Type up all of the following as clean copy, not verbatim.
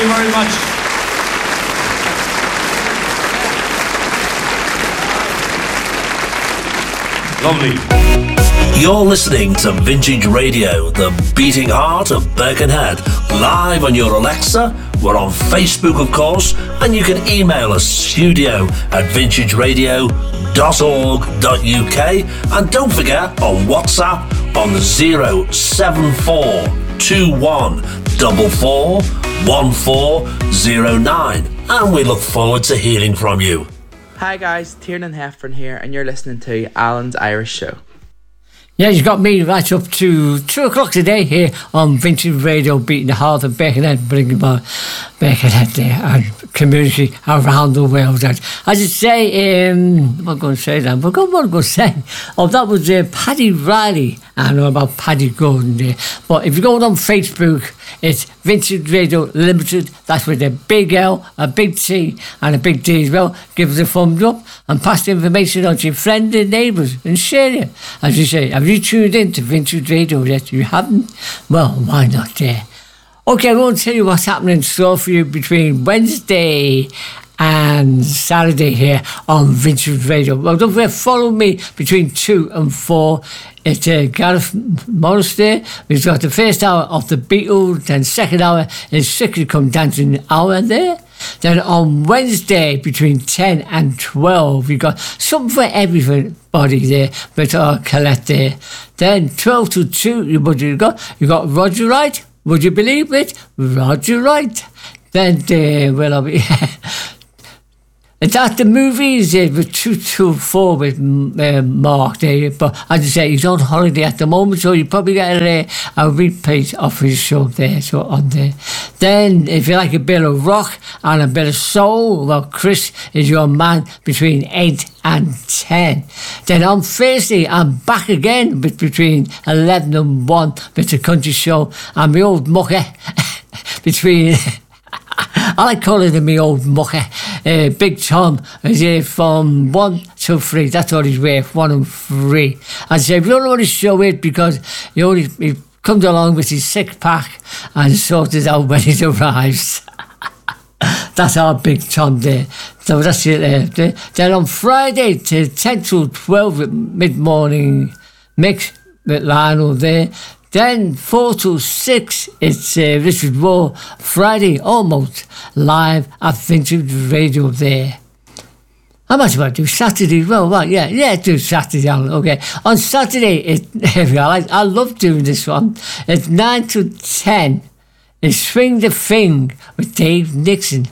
you very much. Lovely. You're listening to Vintage Radio, the beating heart of Birkenhead, live on your Alexa. We're on Facebook, of course, and you can email us studio@vintageradio.org.uk, and don't forget on WhatsApp on 07441441409, and we look forward to hearing from you. Hi guys, Tiernan Heffron here, and you're listening to Alan's Irish Show. Yeah, you got me right up to 2 o'clock today here on Vintage Radio, beating the heart of Birkenhead, bringing about Birkenhead there and community around the world. And as you say, I'm not going to say that, but what am I going to say? Oh, that was Paddy Riley. I know about Paddy Gordon there. But if you go on Facebook, it's Vintage Radio Limited. That's with a big L, a big T, and a big D as well. Give us a thumbs up and pass the information on to your friends and neighbours and share it. As you say, have you tuned in to Vintage Radio yet? You haven't? Well, why not there? Okay, I won't tell you what's happening in store for you between Wednesday and Saturday here on Vintage Radio. Well, don't forget, follow me between 2 and 4. It's Gareth Morris there. We've got the first hour of the Beatles, then second hour is Strictly Come Dancing hour there. Then on Wednesday between 10 and 12, we've got something for everybody there, but Colette there. Then 12 to 2, you got Roger Wright. Would you believe it? Roger Wright. Then well, I'll be it's at the movies with 2 to 4 with Mark there. But as I say, he's on holiday at the moment, so you probably get a repeat of his show there, so on there. Then, if you like a bit of rock and a bit of soul, well, Chris is your man between 8 and 10. Then on Thursday, I'm back again between 11 and 1 with the country show and my old mucker between... I like calling him my old mucker. Big Tom is here from 1 to 3. That's all he's worth, 1 and 3. I say, we don't know what his show is because he comes along with his 6-pack and sorts it out when it arrives. That's our Big Tom there. So that's it there. Then on Friday, to 10 to 12 mid-morning mix with Lionel there. Then 4 to 6, it's Richard Raw, Friday almost live at Vintage Radio there. How much about do Saturday as well? Well, yeah, do Saturday. Okay. On Saturday, I love doing this one. It's 9 to 10. It's Swing the Thing with Dave Nixon.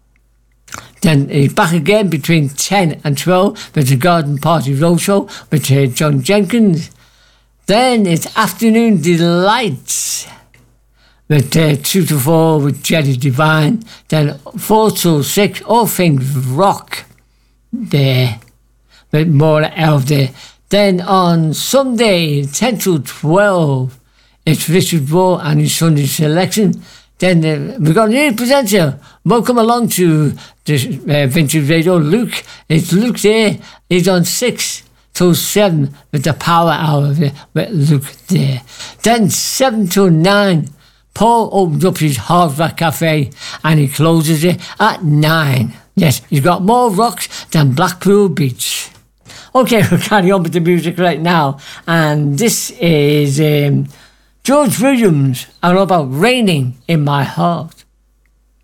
Then he's back again between 10 and 12 with the Garden Party Roadshow with John Jenkins. Then it's Afternoon Delights with 2 to 4 with Jerry Divine. Then 4 to 6, All Things Rock there with Maura Elf there. Then on Sunday, 10 to 12, it's Richard Raw and his Sunday selection. Then we've got a new presenter. Welcome along to this Vintage Radio, Luke. It's Luke there. He's on 6 to 7 with the Power Hour with Luke there. Then 7 to 9, Paul opens up his Hard Rock Cafe and he closes it at 9. Yes, he's got more rocks than Blackpool Beach. Okay, we'll carry on with the music right now. And this is George Williams, and about Raining in My Heart.